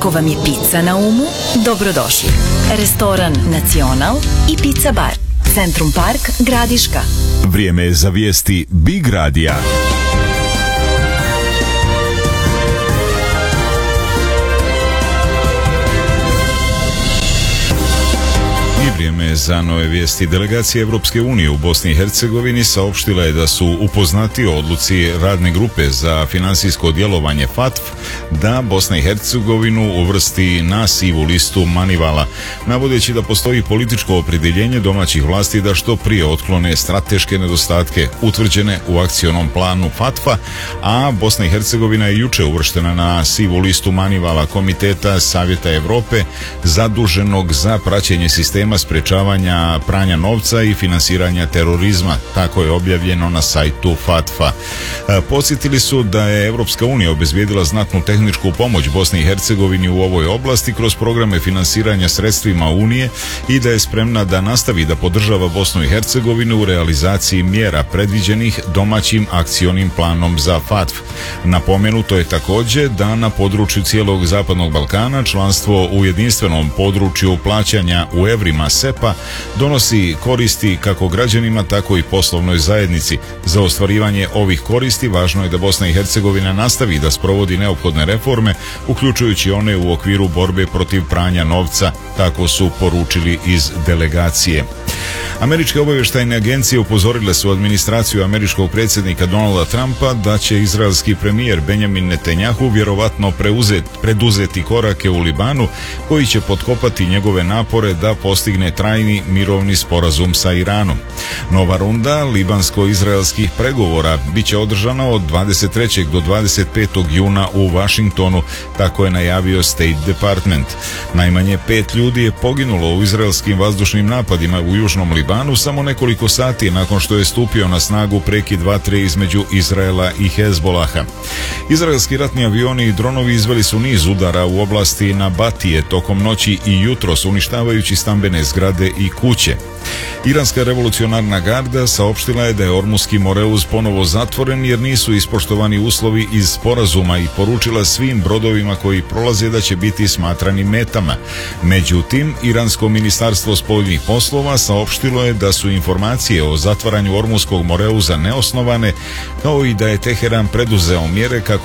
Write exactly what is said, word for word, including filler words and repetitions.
Ako vam je pizza na umu, dobrodošli. Restoran Nacional i Pizza Bar. Centrum Park, Gradiška. Vrijeme je za vijesti Big Radija. Vrijeme je za nove vijesti. Delegacija Evropske unije u Bosni i Hercegovini saopštila je da su upoznati o odluci radne grupe za finansijsko djelovanje F A T F da Bosna i Hercegovinu uvrsti na sivu listu Manivala, navodeći da postoji političko opredjeljenje domaćih vlasti da što prije otklone strateške nedostatke utvrđene u akcionom planu F A T F-a, a Bosna i Hercegovina je juče uvrštena na sivu listu Manivala, Komiteta Savjeta Europe zaduženog za praćenje sistema sprečavanja pranja novca i finansiranja terorizma. Tako je objavljeno na sajtu F A T F-a. Podsjetili su da je Evropska unija obezbijedila znatnu tehničku pomoć Bosni i Hercegovini u ovoj oblasti kroz programe finansiranja sredstvima Unije i da je spremna da nastavi da podržava Bosnu i Hercegovinu u realizaciji mjera predviđenih domaćim akcionim planom za F A T F. Napomenuto je također da na području cijelog Zapadnog Balkana članstvo u jedinstvenom području plaćanja u evrima S E P A donosi koristi kako građanima, tako i poslovnoj zajednici. Za ostvarivanje ovih koristi važno je da Bosna i Hercegovina nastavi da sprovodi neophodne reforme, uključujući one u okviru borbe protiv pranja novca, tako su poručili iz delegacije. Američke obavještajne agencije upozorile su administraciju američkog predsjednika Donalda Trumpa da će izraelski premijer Benjamin Netanjahu vjerovatno preuzet, preduzeti korake u Libanu koji će potkopati njegove napore da postigne trajni mirovni sporazum sa Iranom. Nova runda libansko-izraelskih pregovora bit će održana od dvadeset trećeg do dvadeset petog juna u Washingtonu, tako je najavio State Department. Najmanje pet ljudi je poginulo u izraelskim vazdušnim napadima u južnom Libanu samo nekoliko sati nakon što je stupio na snagu prekid vatre između Izraela i Hezbolaha. Izraelski ratni avioni i dronovi izveli su niz udara u oblasti Nabatije tokom noći i jutros, uništavajući stambene zgrade i kuće. Iranska revolucionarna garda saopštila je da je Ormuski Moreuz ponovo zatvoren jer nisu ispoštovani uslovi iz sporazuma i poručila svim brodovima koji prolaze da će biti smatrani metama. Međutim, Iransko ministarstvo spoljnih poslova saopštilo je da su informacije o zatvaranju Ormuskog Moreuza neosnovane, kao i da je Teheran preduzeo mjere kako